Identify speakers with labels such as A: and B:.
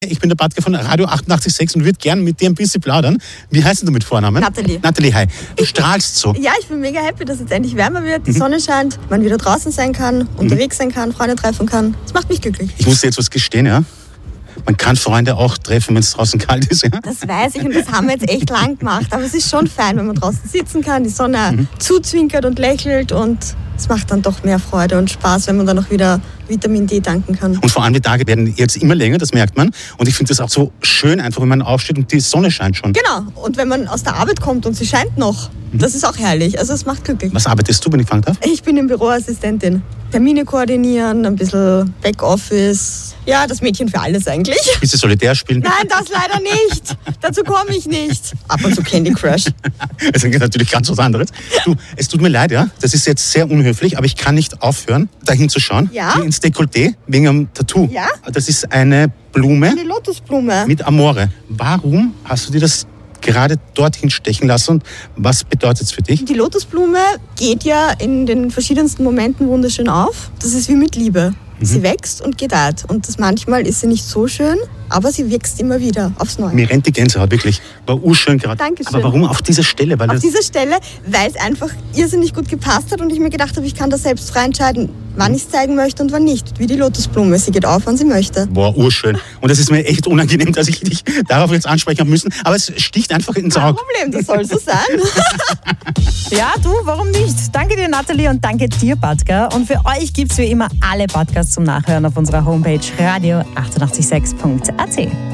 A: Ich bin der Badger von Radio 88.6 und würde gern mit dir ein bisschen plaudern. Wie heißt du mit Vornamen?
B: Nathalie.
A: Nathalie, hi. Du strahlst so.
B: Ja, ich bin mega happy, dass es endlich wärmer wird, die Sonne scheint, man wieder draußen sein kann, unterwegs sein kann, Freunde treffen kann. Das macht mich glücklich.
A: Ich muss dir jetzt was gestehen, ja? Man kann Freunde auch treffen, wenn es draußen kalt ist, ja?
B: Das weiß ich und das haben wir jetzt echt lang gemacht. Aber es ist schon fein, wenn man draußen sitzen kann, die Sonne zuzwinkert und lächelt und es macht dann doch mehr Freude und Spaß, wenn man dann auch wieder Vitamin D tanken kann.
A: Und vor allem die Tage werden jetzt immer länger, das merkt man. Und ich finde das auch so schön, einfach wenn man aufsteht und die Sonne scheint schon.
B: Genau. Und wenn man aus der Arbeit kommt und sie scheint noch, das ist auch herrlich. Also es macht glücklich.
A: Was arbeitest du, wenn ich fragen darf?
B: Ich bin im Büroassistentin. Termine koordinieren, ein bisschen Backoffice. Ja, das Mädchen für alles eigentlich.
A: Willst du Solitär spielen?
B: Nein, das leider nicht. Dazu komme ich nicht. Ab und zu Candy Crush.
A: Das ist natürlich ganz was anderes. Du, es tut mir leid, ja. Das ist jetzt sehr unhöflich, aber ich kann nicht aufhören, dahin zu schauen.
B: Ja?
A: Hier ins Dekolleté, wegen einem Tattoo.
B: Ja?
A: Das ist eine Blume
B: Eine Lotusblume.
A: mit Amore. Warum hast du dir das gerade dorthin stechen lassen und was bedeutet es für dich?
B: Die Lotusblume geht ja in den verschiedensten Momenten wunderschön auf. Das ist wie mit Liebe. Sie wächst und gedeiht. Und manchmal ist sie nicht so schön, aber sie wächst immer wieder aufs Neue.
A: Mir rennt die Gänsehaut, wirklich. War urschön gerade.
B: Dankeschön.
A: Aber warum auf dieser Stelle? Weil
B: Auf
A: das,
B: dieser Stelle, weil es einfach irrsinnig gut gepasst hat und ich mir gedacht habe, ich kann da selbst frei entscheiden, wann ich es zeigen möchte und wann nicht. Wie die Lotusblume. Sie geht auf, wann sie möchte.
A: boah, urschön. Und das ist mir echt unangenehm, dass ich dich darauf jetzt ansprechen habe müssen. Aber es sticht einfach ins
B: Kein
A: Auge.
B: Problem, das soll so sein.
C: Ja, du, warum nicht? Danke dir, Nathalie, und danke dir, Badger. Und für euch gibt's wie immer alle Podcasts zum Nachhören auf unserer Homepage radio886.at.